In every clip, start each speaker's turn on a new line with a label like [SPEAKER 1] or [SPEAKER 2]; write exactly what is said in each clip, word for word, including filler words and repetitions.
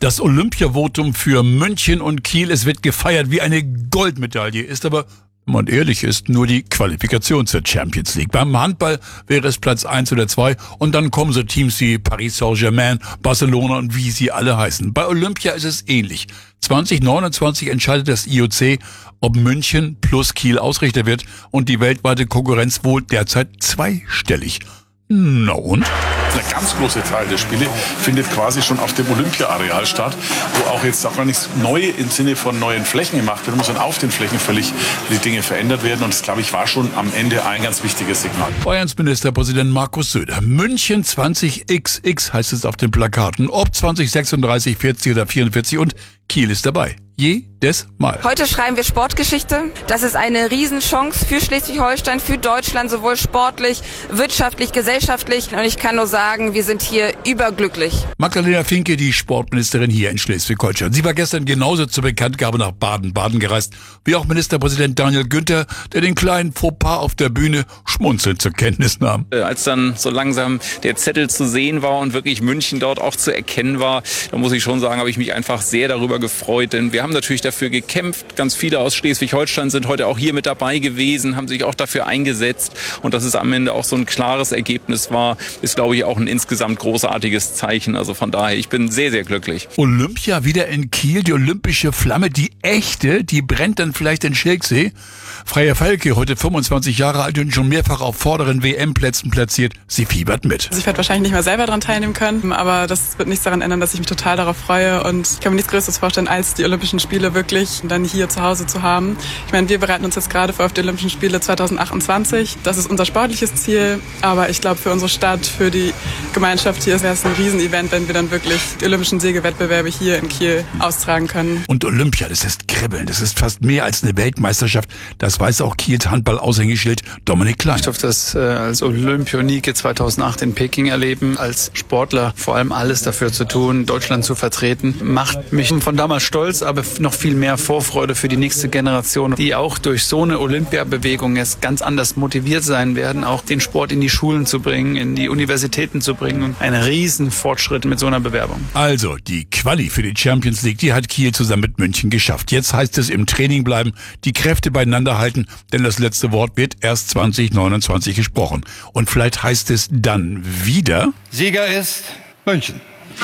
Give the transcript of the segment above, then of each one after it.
[SPEAKER 1] Das Olympiavotum für München und Kiel, es wird gefeiert wie eine Goldmedaille, ist aber, wenn man ehrlich ist, nur die Qualifikation zur Champions League. Beim Handball wäre es Platz eins oder zwei und dann kommen so Teams wie Paris Saint-Germain, Barcelona und wie sie alle heißen. Bei Olympia ist es ähnlich. zwanzig neunundzwanzig entscheidet das I O C, ob München plus Kiel Ausrichter wird und die weltweite Konkurrenz wohl derzeit zweistellig. Na und?
[SPEAKER 2] Der ganz große Teil der Spiele findet quasi schon auf dem Olympia-Areal statt, wo auch jetzt auch gar nichts neu im Sinne von neuen Flächen gemacht wird, muss dann auf den Flächen völlig die Dinge verändert werden. Und das, glaube ich, war schon am Ende ein ganz wichtiges Signal.
[SPEAKER 1] Bayerns Ministerpräsident Markus Söder. München zwanzig X X heißt es auf den Plakaten. Ob zwanzig sechsunddreißig, vierzig oder vierundvierzig und Kiel ist dabei. Jedes Mal.
[SPEAKER 3] Heute schreiben wir Sportgeschichte. Das ist eine Riesenchance für Schleswig-Holstein, für Deutschland, sowohl sportlich, wirtschaftlich, gesellschaftlich. Und ich kann nur sagen, wir sind hier überglücklich.
[SPEAKER 1] Magdalena Finke, die Sportministerin hier in Schleswig-Holstein. Sie war gestern genauso zur Bekanntgabe nach Baden-Baden gereist, wie auch Ministerpräsident Daniel Günther, der den kleinen Fauxpas auf der Bühne schmunzelnd zur Kenntnis nahm.
[SPEAKER 4] Als dann so langsam der Zettel zu sehen war und wirklich München dort auch zu erkennen war, da muss ich schon sagen, habe ich mich einfach sehr darüber gefreut, denn wir haben natürlich dafür gekämpft. Ganz viele aus Schleswig-Holstein sind heute auch hier mit dabei gewesen, haben sich auch dafür eingesetzt. Und dass es am Ende auch so ein klares Ergebnis war, ist, glaube ich, auch ein insgesamt großartiges Zeichen. Also von daher, ich bin sehr, sehr glücklich.
[SPEAKER 1] Olympia wieder in Kiel, die olympische Flamme, die echte, die brennt dann vielleicht in Schilksee. Freya Falke, heute fünfundzwanzig Jahre alt und schon mehrfach auf vorderen W M-Plätzen platziert. Sie fiebert mit.
[SPEAKER 5] Also ich werde wahrscheinlich nicht mehr selber daran teilnehmen können, aber das wird nichts daran ändern, dass ich mich total darauf freue. Und ich kann mir nichts Größeres vorstellen, als die Olympischen Spiele wirklich dann hier zu Hause zu haben. Ich meine, wir bereiten uns jetzt gerade vor auf die Olympischen Spiele zwanzig achtundzwanzig. Das ist unser sportliches Ziel, aber ich glaube, für unsere Stadt, für die Gemeinschaft hier wäre es ein Riesenevent, wenn wir dann wirklich die Olympischen Sägewettbewerbe hier in Kiel austragen können.
[SPEAKER 1] Und Olympia, das ist Kribbeln, das ist fast mehr als eine Weltmeisterschaft. Das weiß auch Kiels Handball-Aushängeschild Dominik Klein.
[SPEAKER 6] Ich durfte das äh, als Olympionike zweitausendacht in Peking erleben, als Sportler vor allem alles dafür zu tun, Deutschland zu vertreten. Macht mich von damals stolz, aber noch viel mehr Vorfreude für die nächste Generation, die auch durch so eine Olympiabewegung jetzt ganz anders motiviert sein werden, auch den Sport in die Schulen zu bringen, in die Universitäten zu bringen. Und ein Riesenfortschritt mit so einer Bewerbung.
[SPEAKER 1] Also, die Quali für die Champions League, die hat Kiel zusammen mit München geschafft. Jetzt heißt es im Training bleiben, die Kräfte beieinander halten, denn das letzte Wort wird erst zwanzig neunundzwanzig gesprochen. Und vielleicht heißt es dann wieder...
[SPEAKER 7] Sieger ist München.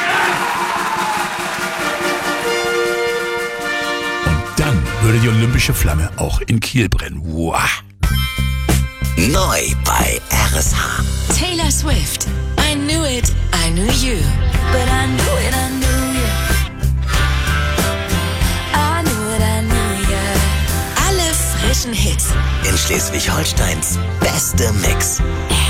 [SPEAKER 1] Dann würde die olympische Flamme auch in Kiel brennen. Wow.
[SPEAKER 8] Neu bei R S H.
[SPEAKER 9] Taylor Swift. I knew it, I knew you. But I knew it, I knew you. I knew it, I knew you. Alle frischen Hits.
[SPEAKER 8] In Schleswig-Holsteins beste Mix.